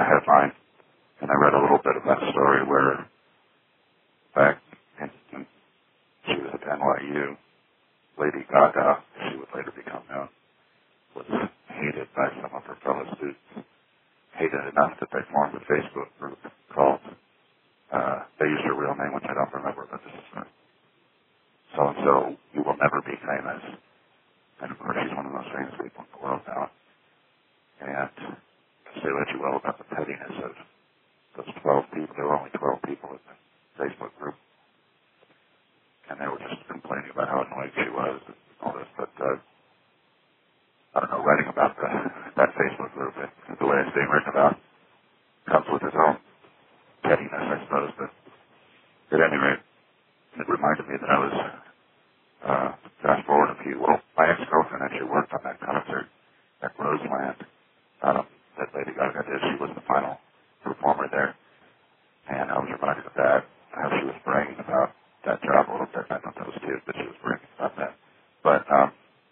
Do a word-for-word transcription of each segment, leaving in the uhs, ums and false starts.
headline, and I read a little bit of that story where back in, in she was at N Y U, Lady Gaga, she would later become known, was hated by some of her fellow students. Hated enough that they formed a Facebook group called, uh, they used her real name, which I don't remember, but this is her. So-and-so, you will never be famous. And of course, she's one of the most famous people in the world now. And say what you will about the pettiness of those twelve people. There were only twelve people in the Facebook group. And they were just complaining about how annoying she was and all this. But, uh, I don't know, writing about the, that Facebook group and the way it's being written about comes with its own pettiness, I suppose. But at any rate, it reminded me that I was, uh, fast forward a few, well, my ex-girlfriend actually worked on that concert at Roseland, um, that Lady Gaga did. She was the final performer there. And I was reminded of that, how she was bragging about that job a little bit. I thought that was cute, but she was bragging about that. But, um,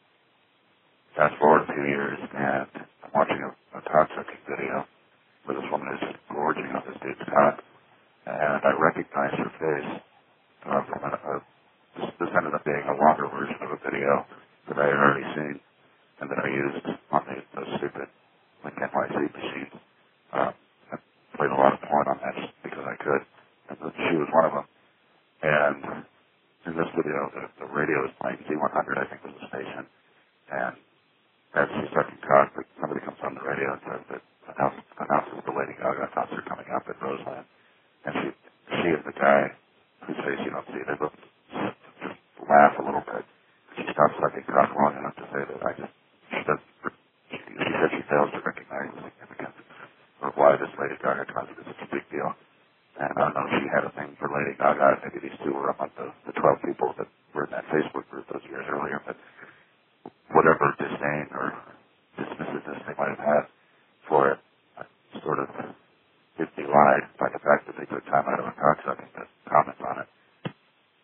fast forward a few years, and I'm watching a, a cock-sucking video where this woman is just gorging on this dude's cock, and I recognized her face uh, from a, a this, this ended up being a longer version of a video that I had already seen and that I used on the, those stupid like N Y C machines. Uh, I played a lot of porn on that just because I could, and she was one of them. And in this video, the, the radio is playing Z one hundred, I think was the station, and as she's sucking cock, somebody comes on the radio and says that announces, announces the Lady Gaga concert coming up at Roseland. And she, she and the guy whose face you don't see, they both just laugh a little bit. She stops sucking cock long enough to say that I just, she does, she, she said she fails to recognize the significance of why this Lady Gaga concert is such a big deal. And I don't know if she had a thing for Lady Gaga. Maybe these two were among the, the twelve people that were in that Facebook group those years earlier, but whatever disdain or dismissiveness they might have had for it sort of is belied by the fact that they took time out of a cocksucking to comment on it.